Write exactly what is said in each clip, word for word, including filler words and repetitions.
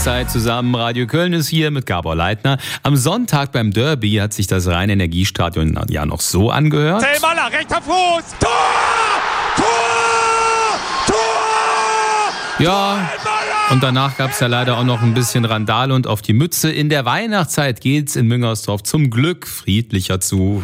Weihnachtszeit zusammen. Radio Köln ist hier mit Gabor Leitner. Am Sonntag beim Derby hat sich das Rhein-Energiestadion ja noch so angehört. Zellmaller, rechter Fuß, Tor! Tor! Tor! Ja, und danach gab es ja leider auch noch ein bisschen Randale und auf die Mütze. In der Weihnachtszeit geht's in Müngersdorf zum Glück friedlicher zu.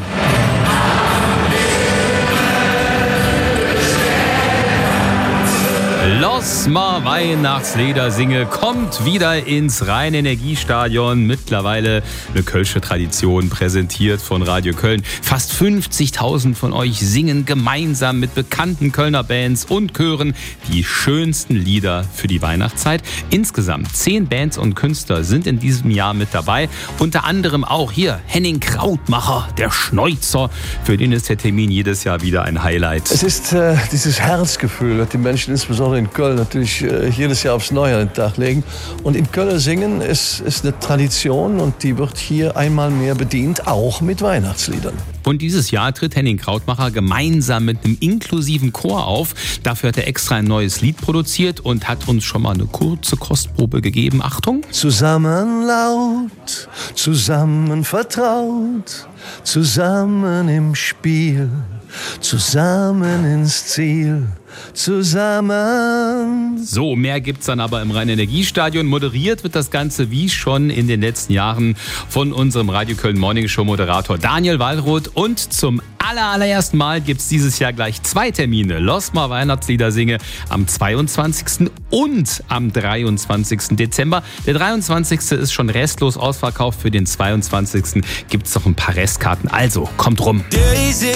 Los ma Weihnachtslieder singe kommt wieder ins Rhein-Energiestadion. Mittlerweile eine kölsche Tradition, präsentiert von Radio Köln. Fast fünfzigtausend von euch singen gemeinsam mit bekannten Kölner Bands und Chören die schönsten Lieder für die Weihnachtszeit. Insgesamt zehn Bands und Künstler sind in diesem Jahr mit dabei. Unter anderem auch hier Henning Krautmacher, der Schneuzer. Für den ist der Termin jedes Jahr wieder ein Highlight. Es ist äh, dieses Herzgefühl, das die Menschen insbesondere in Köln natürlich äh, jedes Jahr aufs Neue an den Tag legen. Und in Köln singen ist, ist eine Tradition und die wird hier einmal mehr bedient, auch mit Weihnachtsliedern. Und dieses Jahr tritt Henning Krautmacher gemeinsam mit einem inklusiven Chor auf. Dafür hat er extra ein neues Lied produziert und hat uns schon mal eine kurze Kostprobe gegeben. Achtung! Zusammen laut, zusammen vertraut, zusammen im Spiel, zusammen ins Ziel, zusammen. So, mehr gibt's dann aber im Rhein-Energiestadion. Moderiert wird das Ganze wie schon in den letzten Jahren von unserem Radio Köln Morning Show Moderator Daniel Wallroth. Und zum aller, allerersten Mal gibt's dieses Jahr gleich zwei Termine. Los mal Weihnachtslieder singe am zweiundzwanzigsten und am dreiundzwanzigsten Dezember. Der dreiundzwanzigste ist schon restlos ausverkauft. Für den zweiundzwanzigsten gibt's noch ein paar Restkarten. Also, kommt rum. Daisy